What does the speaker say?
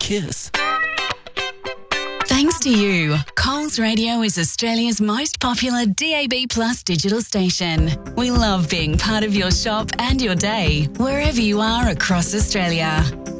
kiss. Thanks to you, Coles Radio is Australia's most popular DAB Plus digital station. We love being part of your shop and your day, wherever you are across Australia.